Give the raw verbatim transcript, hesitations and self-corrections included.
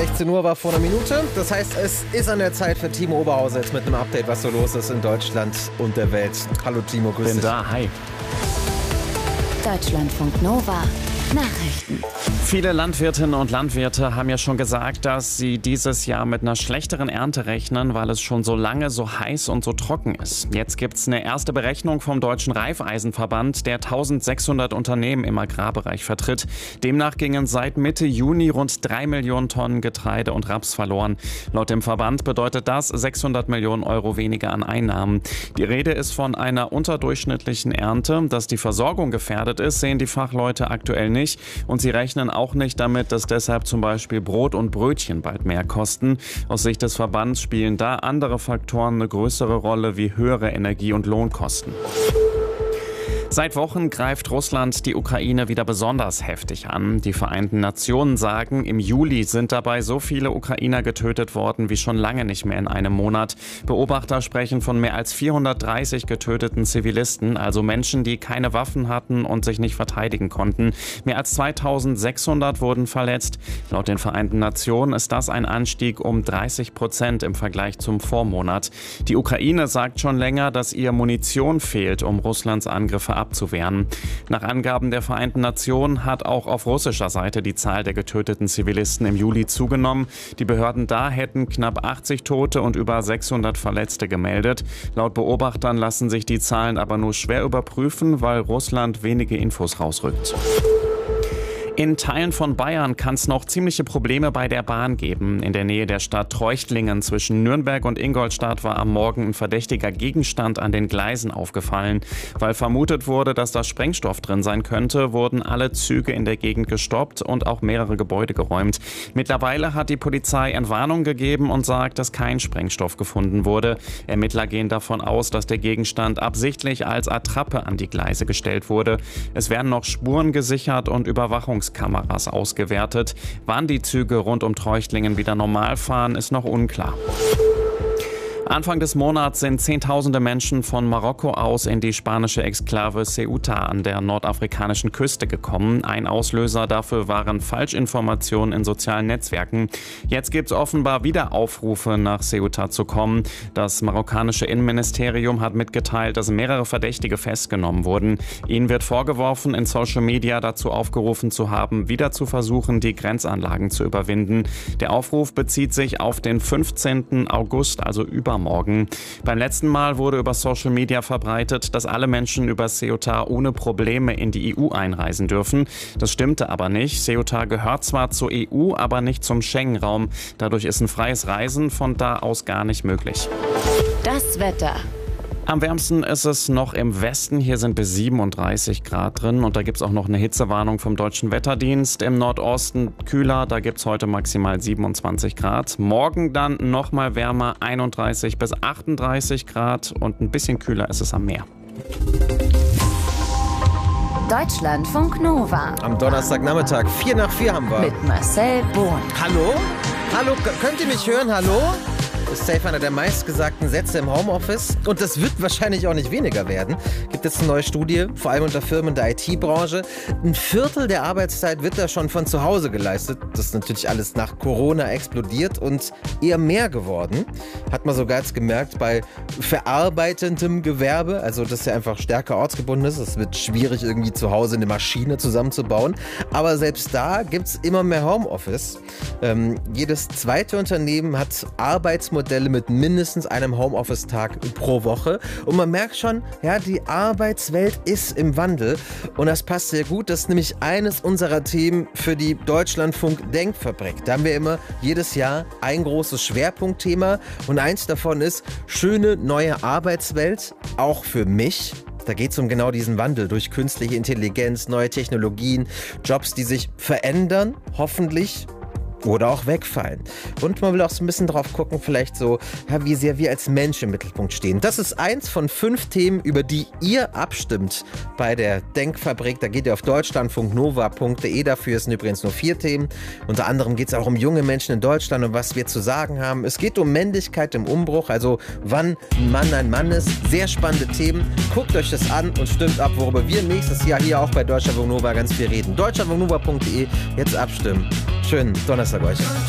sechzehn Uhr war vor einer Minute. Das heißt, es ist an der Zeit für Timo Oberhauser jetzt mit einem Update, was so los ist in Deutschland und der Welt. Hallo Timo, grüß dich. Bin da, hi. Deutschlandfunk Nova. Nachrichten. Viele Landwirtinnen und Landwirte haben ja schon gesagt, dass sie dieses Jahr mit einer schlechteren Ernte rechnen, weil es schon so lange so heiß und so trocken ist. Jetzt gibt es eine erste Berechnung vom Deutschen Raiffeisenverband, der eintausendsechshundert Unternehmen im Agrarbereich vertritt. Demnach gingen seit Mitte Juni rund drei Millionen Tonnen Getreide und Raps verloren. Laut dem Verband bedeutet das sechshundert Millionen Euro weniger an Einnahmen. Die Rede ist von einer unterdurchschnittlichen Ernte. Dass die Versorgung gefährdet ist, sehen die Fachleute aktuell nicht. Und sie rechnen auch nicht damit, dass deshalb zum Beispiel Brot und Brötchen bald mehr kosten. Aus Sicht des Verbands spielen da andere Faktoren eine größere Rolle wie höhere Energie- und Lohnkosten. Seit Wochen greift Russland die Ukraine wieder besonders heftig an. Die Vereinten Nationen sagen, im Juli sind dabei so viele Ukrainer getötet worden wie schon lange nicht mehr in einem Monat. Beobachter sprechen von mehr als vierhundertdreißig getöteten Zivilisten, also Menschen, die keine Waffen hatten und sich nicht verteidigen konnten. Mehr als zweitausendsechshundert wurden verletzt. Laut den Vereinten Nationen ist das ein Anstieg um dreißig Prozent im Vergleich zum Vormonat. Die Ukraine sagt schon länger, dass ihr Munition fehlt, um Russlands Angriffe abzuwehren. Nach Angaben der Vereinten Nationen hat auch auf russischer Seite die Zahl der getöteten Zivilisten im Juli zugenommen. Die Behörden da hätten knapp achtzig Tote und über sechshundert Verletzte gemeldet. Laut Beobachtern lassen sich die Zahlen aber nur schwer überprüfen, weil Russland wenige Infos rausrückt. In Teilen von Bayern kann es noch ziemliche Probleme bei der Bahn geben. In der Nähe der Stadt Treuchtlingen zwischen Nürnberg und Ingolstadt war am Morgen ein verdächtiger Gegenstand an den Gleisen aufgefallen. Weil vermutet wurde, dass da Sprengstoff drin sein könnte, wurden alle Züge in der Gegend gestoppt und auch mehrere Gebäude geräumt. Mittlerweile hat die Polizei Entwarnung gegeben und sagt, dass kein Sprengstoff gefunden wurde. Ermittler gehen davon aus, dass der Gegenstand absichtlich als Attrappe an die Gleise gestellt wurde. Es werden noch Spuren gesichert und Überwachungskameras ausgewertet. Wann die Züge rund um Treuchtlingen wieder normal fahren, ist noch unklar. Anfang des Monats sind Zehntausende Menschen von Marokko aus in die spanische Exklave Ceuta an der nordafrikanischen Küste gekommen. Ein Auslöser dafür waren Falschinformationen in sozialen Netzwerken. Jetzt gibt es offenbar wieder Aufrufe, nach Ceuta zu kommen. Das marokkanische Innenministerium hat mitgeteilt, dass mehrere Verdächtige festgenommen wurden. Ihnen wird vorgeworfen, in Social Media dazu aufgerufen zu haben, wieder zu versuchen, die Grenzanlagen zu überwinden. Der Aufruf bezieht sich auf den fünfzehnten August, also übermorgen. Morgen. Beim letzten Mal wurde über Social Media verbreitet, dass alle Menschen über Ceuta ohne Probleme in die E U einreisen dürfen. Das stimmte aber nicht. Ceuta gehört zwar zur E U, aber nicht zum Schengen-Raum. Dadurch ist ein freies Reisen von da aus gar nicht möglich. Das Wetter. Am wärmsten ist es noch im Westen. Hier sind bis siebenunddreißig Grad drin. Und da gibt es auch noch eine Hitzewarnung vom Deutschen Wetterdienst. Im Nordosten kühler, da gibt es heute maximal siebenundzwanzig Grad. Morgen dann noch mal wärmer, einunddreißig bis achtunddreißig Grad. Und ein bisschen kühler ist es am Meer. Deutschlandfunk Nova. Am Donnerstagnachmittag, vier nach vier haben wir. Mit Marcel Bohn. Hallo? Hallo, k- könnt ihr mich hören? Hallo? Das ist safe einer der meistgesagten Sätze im Homeoffice. Und das wird wahrscheinlich auch nicht weniger werden. Gibt jetzt eine neue Studie, vor allem unter Firmen der I T-Branche. Ein Viertel der Arbeitszeit wird da schon von zu Hause geleistet. Das ist natürlich alles nach Corona explodiert und eher mehr geworden. Hat man sogar jetzt gemerkt bei verarbeitendem Gewerbe. Also das ja einfach stärker ortsgebunden ist. Es wird schwierig, irgendwie zu Hause eine Maschine zusammenzubauen. Aber selbst da gibt es immer mehr Homeoffice. Ähm, jedes zweite Unternehmen hat Arbeitsmodelle mit mindestens einem Homeoffice-Tag pro Woche. Und man merkt schon, ja, die Arbeitswelt ist im Wandel. Und das passt sehr gut. Das ist nämlich eines unserer Themen für die Deutschlandfunk-Denkfabrik. Da haben wir immer jedes Jahr ein großes Schwerpunktthema. Und eins davon ist schöne neue Arbeitswelt, auch für mich. Da geht es um genau diesen Wandel durch künstliche Intelligenz, neue Technologien, Jobs, die sich verändern, hoffentlich. Oder auch wegfallen. Und man will auch so ein bisschen drauf gucken, vielleicht so, ja, wie sehr wir als Mensch im Mittelpunkt stehen. Das ist eins von fünf Themen, über die ihr abstimmt bei der Denkfabrik. Da geht ihr auf deutschlandfunk nova punkt de. Dafür sind übrigens nur vier Themen. Unter anderem geht es auch um junge Menschen in Deutschland und was wir zu sagen haben. Es geht um Männlichkeit im Umbruch, also wann ein Mann ein Mann ist. Sehr spannende Themen. Guckt euch das an und stimmt ab, worüber wir nächstes Jahr hier auch bei Deutschlandfunk Nova ganz viel reden. deutschlandfunk nova punkt de. Jetzt abstimmen. Schönen Donnerstag euch.